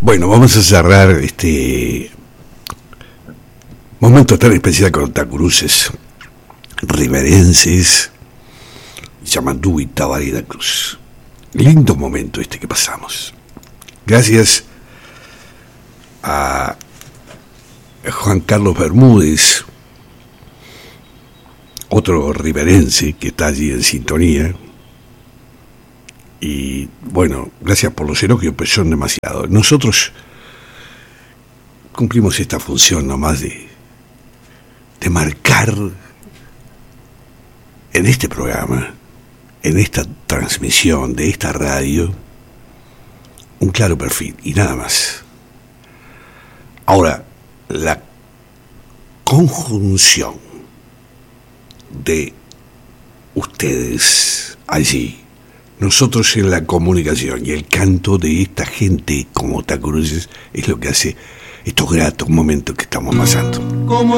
Bueno, vamos a cerrar este momento tan especial con Tacuruces, riverenses, Yamandú y Tabaré Cruz. Lindo momento este que pasamos. Gracias a Juan Carlos Bermúdez, otro riverense que está allí en sintonía. Y bueno, gracias por los elogios, pues son demasiado. Nosotros cumplimos esta función nomás de marcar en este programa, en esta transmisión de esta radio, un claro perfil y nada más. Ahora, la conjunción de ustedes allí, nosotros en la comunicación y el canto de esta gente como Tacuruces es lo que hace estos gratos momentos que estamos pasando.